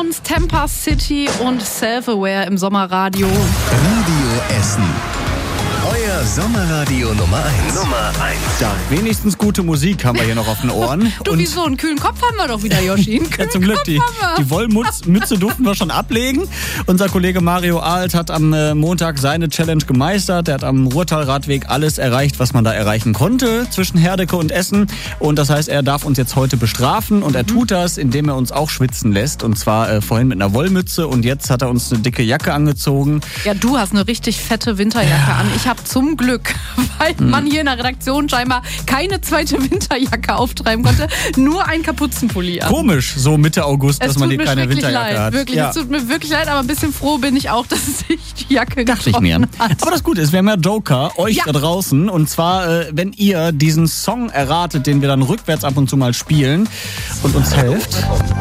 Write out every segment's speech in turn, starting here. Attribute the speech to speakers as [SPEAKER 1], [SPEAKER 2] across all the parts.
[SPEAKER 1] Sounds, Tampa City und Self-Aware im Sommerradio.
[SPEAKER 2] Radio Essen. Euer Sommerradio Nummer 1.
[SPEAKER 3] Ja, wenigstens gute Musik haben wir hier noch auf den Ohren.
[SPEAKER 1] Du, wieso? Einen kühlen Kopf haben wir doch wieder, Yoshi.
[SPEAKER 3] Ja, zum Glück, die Wollmütze durften wir schon ablegen. Unser Kollege Mario Alt hat am Montag seine Challenge gemeistert. Er hat am Ruhrtal-Radweg alles erreicht, was man da erreichen konnte zwischen Herdecke und Essen. Und das heißt, er darf uns jetzt heute bestrafen. Und er tut das, indem er uns auch schwitzen lässt. Und zwar vorhin mit einer Wollmütze. Und jetzt hat er uns eine dicke Jacke angezogen.
[SPEAKER 1] Ja, du hast eine richtig fette Winterjacke an. Ich habe zum Glück, weil man hier in der Redaktion scheinbar keine zweite Winterjacke auftreiben konnte, nur ein Kapuzenpulli an.
[SPEAKER 3] Komisch, so Mitte August, dass man hier keine Winterjacke
[SPEAKER 1] leid,
[SPEAKER 3] hat.
[SPEAKER 1] Wirklich,
[SPEAKER 3] ja.
[SPEAKER 1] Es tut mir wirklich leid, aber ein bisschen froh bin ich auch, dass sich die Jacke
[SPEAKER 3] Dachte ich mir.
[SPEAKER 1] hat.
[SPEAKER 3] Aber das Gute ist, wir haben ja Joker, euch da draußen. Und zwar, wenn ihr diesen Song erratet, den wir dann rückwärts ab und zu mal spielen und uns helft.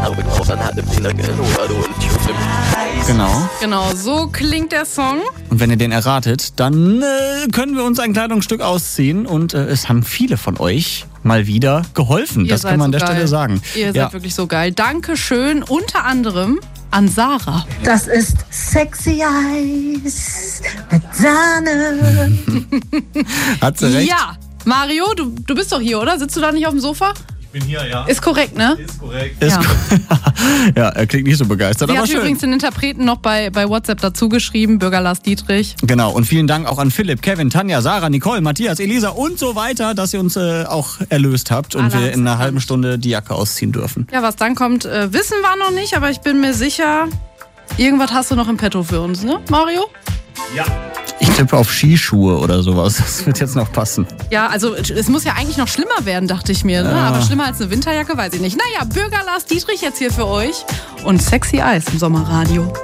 [SPEAKER 1] Genau, so klingt der Song.
[SPEAKER 3] Und wenn ihr den erratet, dann können wir uns ein Kleidungsstück ausziehen. Und es haben viele von euch mal wieder geholfen. Das kann man an der Stelle sagen.
[SPEAKER 1] Ihr seid wirklich so geil. Dankeschön, unter anderem an Sarah.
[SPEAKER 4] Das ist Sexy Eis mit Sahne.
[SPEAKER 3] Hat sie recht?
[SPEAKER 1] Ja, Mario, du bist doch hier, oder? Sitzt du da nicht auf dem Sofa?
[SPEAKER 5] Ich bin hier, ja.
[SPEAKER 1] Ist korrekt, ne?
[SPEAKER 5] Ist korrekt.
[SPEAKER 3] Ja, er klingt nicht so begeistert,
[SPEAKER 1] Sie
[SPEAKER 3] aber
[SPEAKER 1] hat
[SPEAKER 3] schön.
[SPEAKER 1] übrigens den Interpreten noch bei WhatsApp dazu geschrieben, Bürger Lars Dietrich.
[SPEAKER 3] Genau, und vielen Dank auch an Philipp, Kevin, Tanja, Sarah, Nicole, Matthias, Elisa und so weiter, dass ihr uns auch erlöst habt und wir in einer halben Stunde die Jacke ausziehen dürfen.
[SPEAKER 1] Ja, was dann kommt, wissen wir noch nicht, aber ich bin mir sicher, irgendwas hast du noch im Petto für uns, ne, Mario?
[SPEAKER 5] Ja.
[SPEAKER 3] Ich tippe auf Skischuhe oder sowas. Das wird jetzt noch passen.
[SPEAKER 1] Ja, also es muss ja eigentlich noch schlimmer werden, dachte ich mir. Ne?
[SPEAKER 3] Ja.
[SPEAKER 1] Aber schlimmer als eine Winterjacke, weiß ich nicht. Naja, Bürger Lars Dietrich jetzt hier für euch und Sexy Eis im Sommerradio.